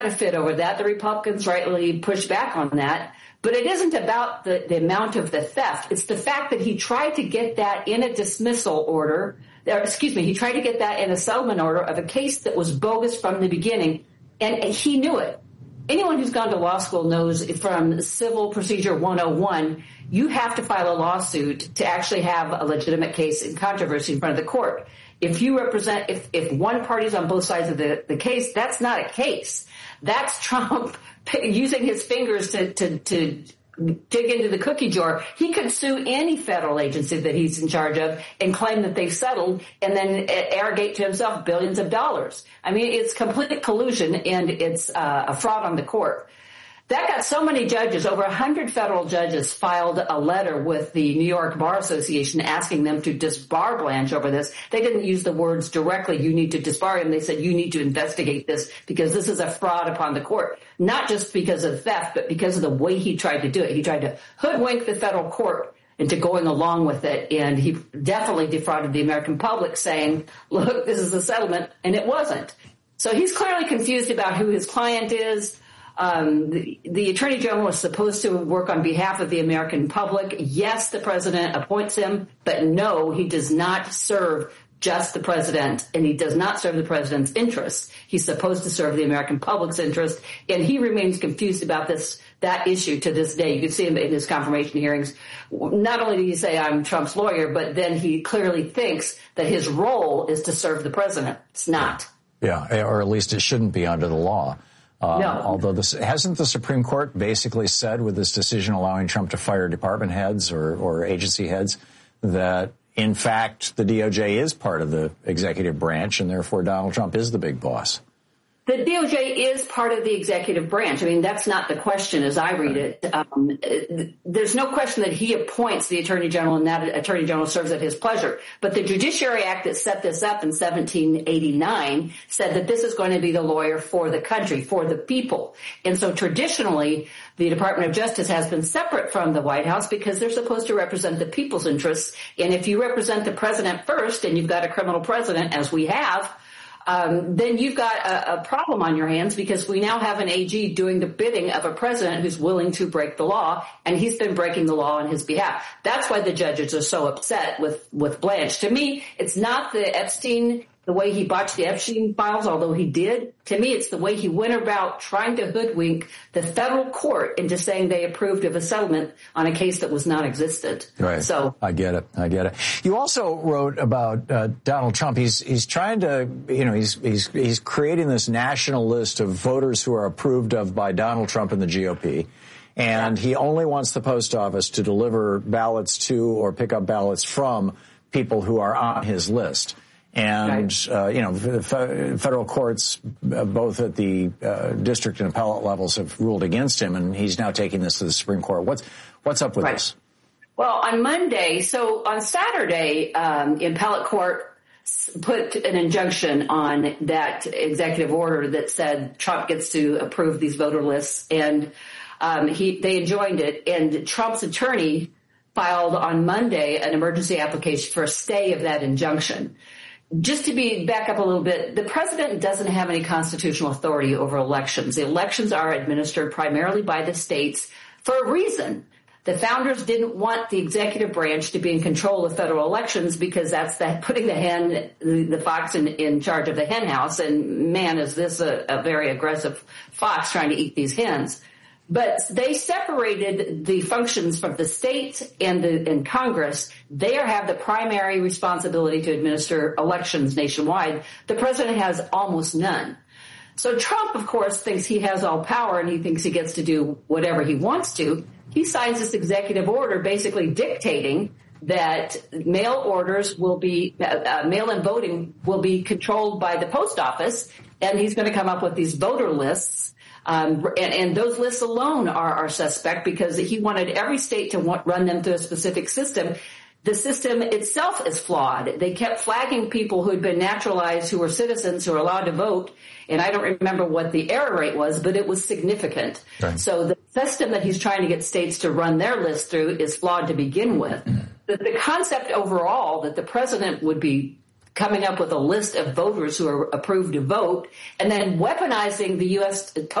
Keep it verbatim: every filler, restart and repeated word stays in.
a fit over that. The Republicans rightly pushed back on that. But it isn't about the, the amount of the theft. It's the fact that he tried to get that in a dismissal order. Or, excuse me, he tried to get that in a settlement order of a case that was bogus from the beginning, and he knew it. Anyone who's gone to law school knows from Civil Procedure one oh one, you have to file a lawsuit to actually have a legitimate case in controversy in front of the court. If you represent, if, if one party's on both sides of the, the case, that's not a case. That's Trump using his fingers to, to, to dig into the cookie jar. He could sue any federal agency that he's in charge of and claim that they've settled and then arrogate to himself billions of dollars. I mean, it's complete collusion, and it's uh, a fraud on the court. That got so many judges, over one hundred federal judges filed a letter with the New York Bar Association asking them to disbar Blanche over this. They didn't use the words directly, you need to disbar him. They said, you need to investigate this because this is a fraud upon the court. Not just because of theft, but because of the way he tried to do it. He tried to hoodwink the federal court into going along with it. And he definitely defrauded the American public saying, look, this is a settlement. And it wasn't. So he's clearly confused about who his client is. Um, the, the Attorney General is supposed to work on behalf of the American public. Yes, the president appoints him, but no, he does not serve just the president, and he does not serve the president's interests. He's supposed to serve the American public's interest, and he remains confused about this, that issue to this day. You can see him in his confirmation hearings. Not only did he say, I'm Trump's lawyer, but then he clearly thinks that his role is to serve the president. It's not. Yeah, or at least it shouldn't be under the law. Um, no. Although this, hasn't the Supreme Court basically said with this decision allowing Trump to fire department heads or, or agency heads that, in fact, the D O J is part of the executive branch and therefore Donald Trump is the big boss? The D O J is part of the executive branch. I mean, that's not the question as I read it. Um, there's no question that he appoints the Attorney General and that Attorney General serves at his pleasure. But the Judiciary Act that set this up in seventeen eighty-nine said that this is going to be the lawyer for the country, for the people. And so traditionally, the Department of Justice has been separate from the White House because they're supposed to represent the people's interests. And if you represent the president first and you've got a criminal president, as we have, Um, then you've got a, a problem on your hands because we now have an A G doing the bidding of a president who's willing to break the law, and he's been breaking the law on his behalf. That's why the judges are so upset with, with Blanche. To me, it's not the Epstein, the way he botched the Epstein files, although he did. To me, it's the way he went about trying to hoodwink the federal court into saying they approved of a settlement on a case that was non-existent. Right. So I get it. I get it. You also wrote about uh, Donald Trump. He's he's trying to, you know, he's he's he's creating this national list of voters who are approved of by Donald Trump and the G O P. And he only wants the post office to deliver ballots to or pick up ballots from people who are on his list. And, uh, you know, the federal courts, uh, both at the uh, district and appellate levels, have ruled against him, and he's now taking this to the Supreme Court. What's what's up with right. this? Well, on Monday, so on Saturday, um, the appellate court put an injunction on that executive order that said Trump gets to approve these voter lists, and um, he they enjoined it. And Trump's attorney filed on Monday an emergency application for a stay of that injunction. Just to be back up a little bit, the president doesn't have any constitutional authority over elections. The elections are administered primarily by the states for a reason. The founders didn't want the executive branch to be in control of federal elections because that's that putting the hen, the, the fox in, in charge of the hen house. And man, is this a, a very aggressive fox trying to eat these hens. But they separated the functions from the states and the and Congress. They have the primary responsibility to administer elections nationwide. The president has almost none. So Trump, of course, thinks he has all power and he thinks he gets to do whatever he wants to. He signs this executive order basically dictating that mail orders will be, uh, mail-in voting will be controlled by the post office, and he's going to come up with these voter lists. Um, and, and those lists alone are, are suspect because he wanted every state to want, run them through a specific system. The system itself is flawed. They kept flagging people who had been naturalized, who were citizens, who were allowed to vote. And I don't remember what the error rate was, but it was significant. Right. So the system that he's trying to get states to run their list through is flawed to begin with. The, the concept overall that the president would be coming up with a list of voters who are approved to vote, and then weaponizing the U S